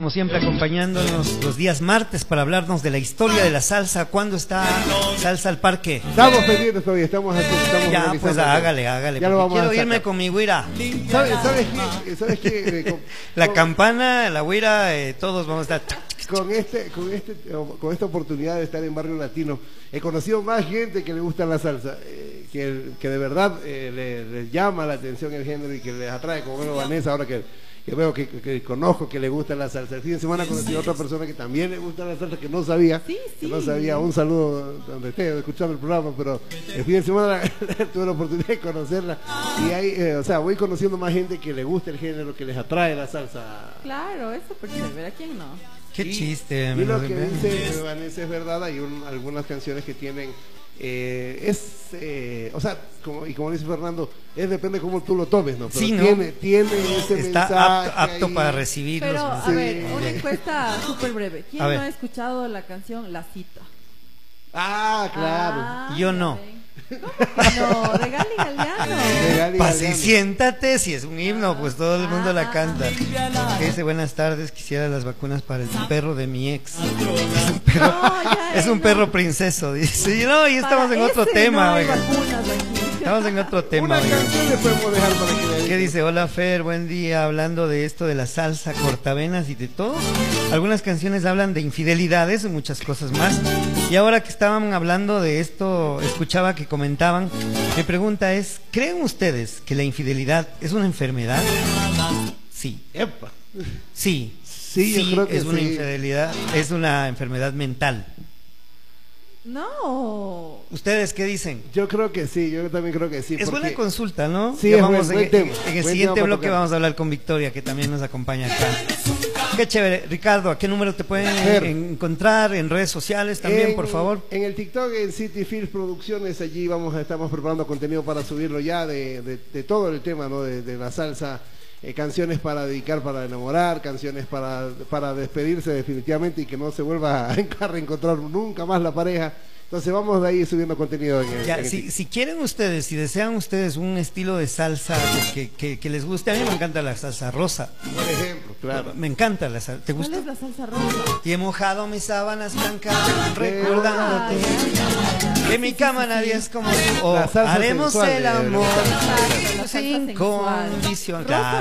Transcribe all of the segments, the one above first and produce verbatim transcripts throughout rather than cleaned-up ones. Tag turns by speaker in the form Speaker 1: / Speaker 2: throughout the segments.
Speaker 1: como siempre acompañándonos los días martes para hablarnos de la historia de la salsa. ¿Cuándo está Salsa al Parque?
Speaker 2: Estamos pendientes todavía, estamos aquí, estamos
Speaker 1: Ya, pues hágale, hágale.
Speaker 2: Ya lo vamos
Speaker 1: quiero
Speaker 2: a
Speaker 1: irme con mi güira.
Speaker 2: ¿Sabes, sabes qué? ¿Sabes qué? Eh, con,
Speaker 1: La
Speaker 2: con,
Speaker 1: campana, la güira, eh, todos vamos a estar...
Speaker 2: Con, este, con, este, con esta oportunidad de estar en Barrio Latino, he conocido más gente que le gusta la salsa, eh, que, que de verdad eh, les le llama la atención el género y que les atrae, como bueno, Vanessa, ahora que, que veo que, que, que conozco que le gusta la salsa. El fin de semana conocí a otra persona que también le gusta la salsa, que no sabía, sí, sí. que no sabía. Un saludo donde esté escuchando el programa, pero el fin de semana tuve la oportunidad de conocerla y ahí, eh, o sea, voy conociendo más gente que le gusta el género, que les atrae la salsa.
Speaker 3: Claro, es súper chévere, ¿a quién no?
Speaker 1: Qué
Speaker 2: y,
Speaker 1: chiste.
Speaker 2: Y lo que dice Vanessa es verdad, hay un, algunas canciones que tienen, eh, es, eh, o sea, como, y como dice Fernando, es depende cómo tú lo tomes, ¿no? Pero
Speaker 1: sí, ¿no?
Speaker 2: Tiene, tiene ese
Speaker 1: Está
Speaker 2: mensaje
Speaker 1: apto, apto
Speaker 2: ahí.
Speaker 1: para recibirlos.
Speaker 3: Pero,
Speaker 1: ¿no?
Speaker 3: a
Speaker 2: Sí.
Speaker 3: ver, una encuesta súper breve. ¿Quién
Speaker 1: A
Speaker 3: no
Speaker 1: ver.
Speaker 3: ha escuchado la canción La Cita?
Speaker 2: Ah, claro.
Speaker 3: Ah,
Speaker 1: Yo no.
Speaker 3: ven. ¿Cómo que no? De Gali Galeano.
Speaker 2: De Gali
Speaker 1: Pase y
Speaker 2: Galeano.
Speaker 1: siéntate, si es un himno, pues todo el mundo la
Speaker 3: Ah.
Speaker 1: canta. Que dice, buenas tardes, quisiera las vacunas para el perro de mi ex. Es un perro,
Speaker 3: No, ya,
Speaker 1: es un
Speaker 3: no.
Speaker 1: perro princeso, dice. Y no, y estamos
Speaker 3: Para
Speaker 1: en otro
Speaker 3: ese
Speaker 1: tema,
Speaker 3: no hay
Speaker 1: oiga.
Speaker 3: vacunas aquí.
Speaker 1: Estamos en otro tema,
Speaker 2: Una
Speaker 1: oiga.
Speaker 2: canción le podemos dejar para que le
Speaker 1: ¿Qué
Speaker 2: digan.
Speaker 1: dice? Hola Fer, buen día, hablando de esto de la salsa, cortavenas y de todo. Algunas canciones hablan de infidelidades y muchas cosas más. Y ahora que estaban hablando de esto, escuchaba que comentaban, mi pregunta es, ¿creen ustedes que la infidelidad es una enfermedad? Sí.
Speaker 2: Epa.
Speaker 1: Sí.
Speaker 2: Sí, yo creo que
Speaker 1: es una
Speaker 2: sí.
Speaker 1: infidelidad, es una enfermedad mental.
Speaker 3: No.
Speaker 1: ¿Ustedes qué dicen?
Speaker 2: Yo creo que sí, yo también creo que sí.
Speaker 1: Es
Speaker 2: porque-
Speaker 1: buena consulta, ¿no?
Speaker 2: Sí,
Speaker 1: Ya
Speaker 2: es
Speaker 1: vamos
Speaker 2: buen-
Speaker 1: en,
Speaker 2: buen tema,
Speaker 1: en el
Speaker 2: buen
Speaker 1: siguiente
Speaker 2: tema para
Speaker 1: bloque
Speaker 2: tocar.
Speaker 1: vamos a hablar con Victoria, que también nos acompaña acá. Qué chévere. Ricardo, ¿a qué número te pueden
Speaker 2: Fer.
Speaker 1: encontrar? En redes sociales también,
Speaker 2: En-
Speaker 1: por favor.
Speaker 2: En el TikTok, en City Films Producciones, allí vamos a estamos preparando contenido para subirlo ya de, de, de todo el tema, ¿no? de, de la salsa, eh, canciones para dedicar, para enamorar, canciones para, para despedirse definitivamente y que no se vuelva a reencontrar nunca más la pareja. Entonces vamos de ahí subiendo contenido en el,
Speaker 1: Ya,
Speaker 2: en el
Speaker 1: si,
Speaker 2: TikTok.
Speaker 1: si quieren ustedes, si desean ustedes un estilo de salsa que, que, que les guste, a mí me encanta la salsa rosa.
Speaker 2: Por ejemplo, claro.
Speaker 1: Me encanta la salsa. ¿Te
Speaker 3: ¿Cuál
Speaker 1: gusta?
Speaker 3: es la salsa rosa?
Speaker 1: Y he mojado mis sábanas blancas recordándote
Speaker 3: Ah, ya.
Speaker 1: que mi cama nadie es como tú. O
Speaker 2: La salsa
Speaker 1: haremos
Speaker 2: sensual
Speaker 1: el
Speaker 2: de-
Speaker 1: amor
Speaker 3: Exacto, la salsa
Speaker 1: sin
Speaker 3: sensual.
Speaker 1: condición.
Speaker 3: Rosa
Speaker 1: Claro.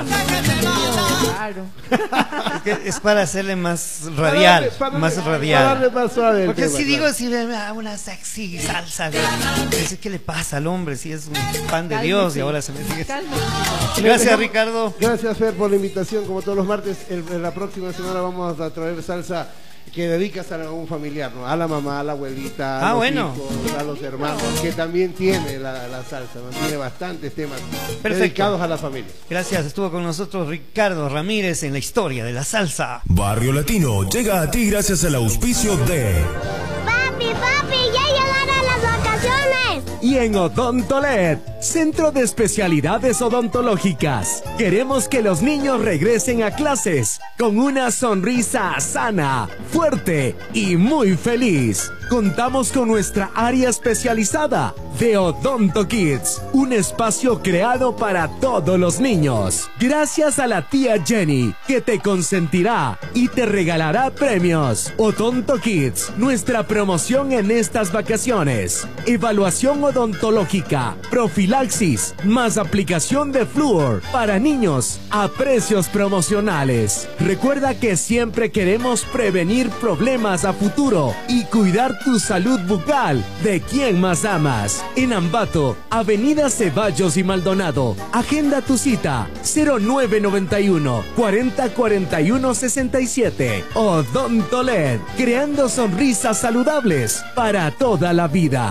Speaker 3: medio raro.
Speaker 1: Es, que es para hacerle más radial,
Speaker 2: Para darle-
Speaker 1: más
Speaker 2: para
Speaker 1: radial.
Speaker 2: darle más suave el
Speaker 1: Porque
Speaker 2: tema,
Speaker 1: si digo,
Speaker 2: claro.
Speaker 1: si ve ah, una sexy salsa, güey, dice, ¿qué le pasa al hombre? Si es un fan de
Speaker 3: Cálmese.
Speaker 1: Dios y ahora se me sigue.
Speaker 3: Cálmese.
Speaker 1: Gracias, Ricardo.
Speaker 2: Gracias, Fer, por la invitación. Como todos los martes, el- en la próxima semana vamos a traer salsa que dedicas a un familiar, ¿no? A la mamá, a la abuelita, a
Speaker 1: Ah,
Speaker 2: los
Speaker 1: bueno.
Speaker 2: hijos, a los hermanos, que también tiene la, la salsa, ¿no? Tiene bastantes temas
Speaker 1: Perfecto.
Speaker 2: dedicados a la familia.
Speaker 1: Gracias, estuvo con nosotros Ricardo Ramírez en la historia de la salsa.
Speaker 4: Barrio Latino llega a ti gracias al auspicio de...
Speaker 5: Papi, papi, ya llegaron las vacaciones.
Speaker 6: Y en Odontolet, Centro de Especialidades Odontológicas, queremos que los niños regresen a clases con una sonrisa sana, fuerte y muy feliz. Contamos con nuestra área especializada de Odonto Kids, un espacio creado para todos los niños. Gracias a la tía Jenny, que te consentirá y te regalará premios. Odonto Kids, nuestra promoción en estas vacaciones. Evaluación odontológica, profilaxis, más aplicación de flúor para niños a precios promocionales. Recuerda que siempre queremos prevenir problemas a futuro y cuidar tu salud bucal de quien más amas. En Ambato, Avenida Ceballos y Maldonado. Agenda tu cita cero nueve noventa y uno, cuarenta cuarenta y uno sesenta y siete. Odontolet, creando sonrisas saludables para toda la vida.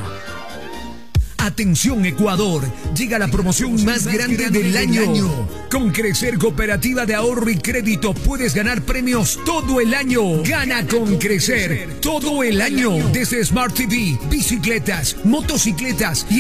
Speaker 7: Atención Ecuador, llega la promoción más grande del año. Con Crecer Cooperativa de Ahorro y Crédito puedes ganar premios todo el año. Gana con Crecer todo el año. Desde Smart T V, bicicletas, motocicletas y